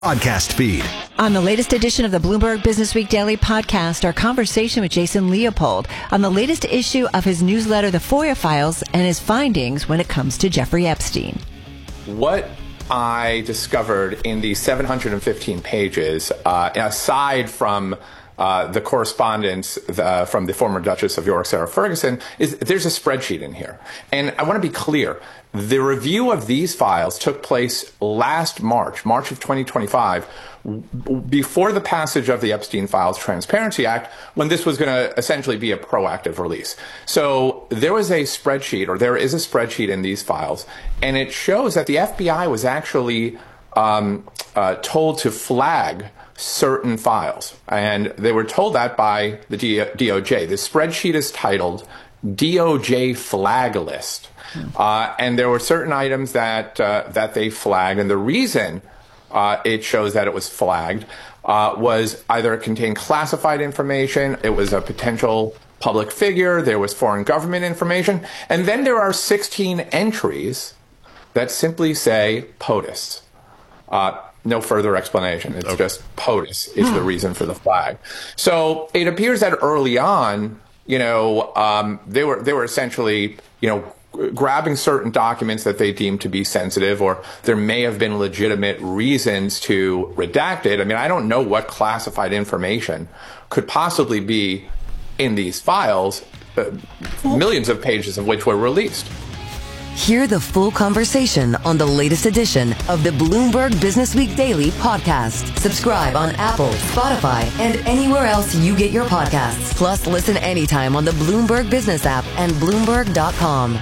podcast feed. On the latest edition of the Bloomberg Business Week Daily podcast, our conversation with Jason Leopold on the latest issue of his newsletter, The FOIA Files, and his findings when it comes to Jeffrey Epstein. What I discovered in these 715 pages, aside from the correspondence from the former Duchess of York, Sarah Ferguson, is there's a spreadsheet in here. And I want to be clear. The review of these files took place last March of 2025, before the passage of the Epstein Files Transparency Act, when this was going to essentially be a proactive release. So there was a spreadsheet, or there is a spreadsheet in these files, and it shows that the FBI was actually told to flag certain files. And they were told that by the DOJ. The spreadsheet is titled DOJ Flag List. And there were certain items that they flagged. And the reason it shows that it was flagged was either it contained classified information, it was a potential public figure, there was foreign government information. And then there are 16 entries that simply say POTUS. No further explanation. It's just POTUS is the reason for the flag. So it appears that early on, they were essentially, grabbing certain documents that they deemed to be sensitive, or there may have been legitimate reasons to redact it. I mean, I don't know what classified information could possibly be in these files, millions of pages of which were released. Hear the full conversation on the latest edition of the Bloomberg Business Week Daily podcast. Subscribe on Apple, Spotify, and anywhere else you get your podcasts. Plus, listen anytime on the Bloomberg Business app and Bloomberg.com.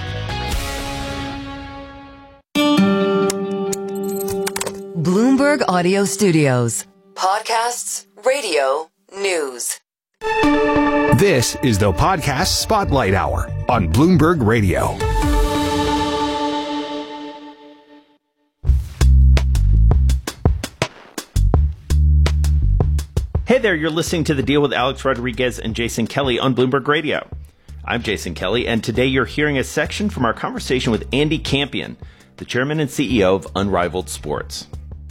Bloomberg Audio Studios. Podcasts, radio, news. This is the Podcast Spotlight Hour on Bloomberg Radio. Hey there, you're listening to The Deal with Alex Rodriguez and Jason Kelly on Bloomberg Radio. I'm Jason Kelly, and today you're hearing a section from our conversation with Andy Campion, the chairman and CEO of Unrivaled Sports.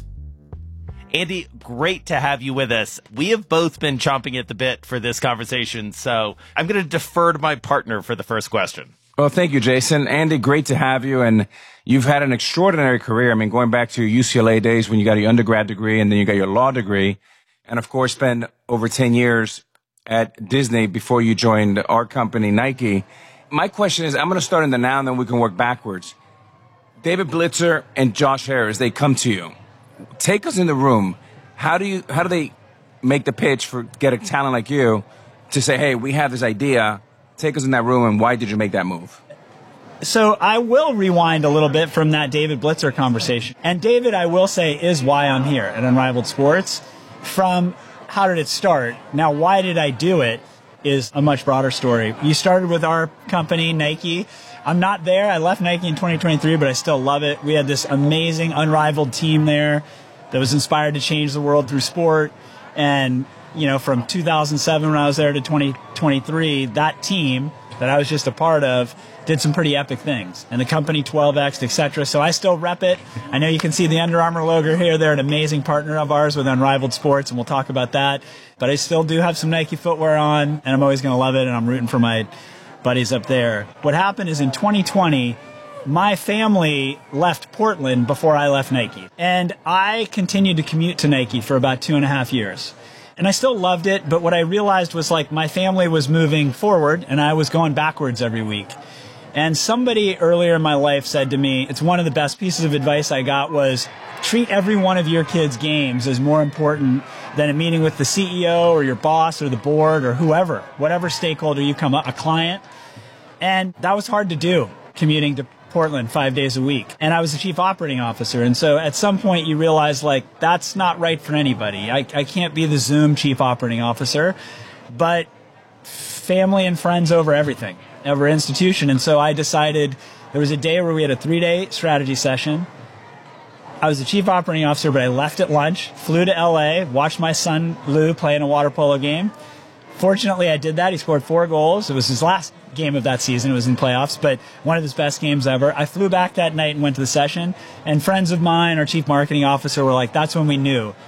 Andy, great to have you with us. We have both been chomping at the bit for this conversation, so I'm going to defer to my partner for the first question. Well, thank you, Jason. Andy, great to have you. And you've had an extraordinary career. I mean, going back to your UCLA days when you got your undergrad degree and then you got your law degree. And, of course, spent over 10 years at Disney before you joined our company, Nike. My question is, I'm going to start in the now and then we can work backwards. David Blitzer and Josh Harris, they come to you. Take us in the room. How do they make the pitch for get a talent like you to say, hey, we have this idea. Take us in that room, and why did you make that move? So I will rewind a little bit from that David Blitzer conversation. And David, I will say, is why I'm here at Unrivaled Sports. From how did it start? Now, why did I do it is a much broader story. You started with our company, Nike. I'm not there. I left Nike in 2023, but I still love it. We had this amazing, unrivaled team there that was inspired to change the world through sport. And, from 2007 when I was there to 2023, that team that I was just a part of did some pretty epic things. And the company 12X, et cetera. So I still rep it. I know you can see the Under Armour logo here. They're an amazing partner of ours with Unrivaled Sports, and we'll talk about that. But I still do have some Nike footwear on, and I'm always going to love it, and I'm rooting for my buddies up there. What happened is in 2020, my family left Portland before I left Nike. And I continued to commute to Nike for about 2.5 years. And I still loved it, but what I realized was my family was moving forward and I was going backwards every week. And somebody earlier in my life said to me, it's one of the best pieces of advice I got was treat every one of your kids' games as more important than a meeting with the CEO or your boss or the board or whoever, whatever stakeholder you come up, a client. And that was hard to do, commuting to Portland 5 days a week. And I was the chief operating officer. And so at some point you realize that's not right for anybody. I can't be the Zoom chief operating officer, but family and friends over everything, over institution. And so I decided there was a day where we had a 3-day strategy session. I was the chief operating officer, but I left at lunch, flew to LA, watched my son Lou play in a water polo game. Fortunately, I did that. He scored 4 goals. It was his last game of that season. It was in playoffs, but one of his best games ever. I flew back that night and went to the session, and friends of mine, our chief marketing officer, were like, that's when we knew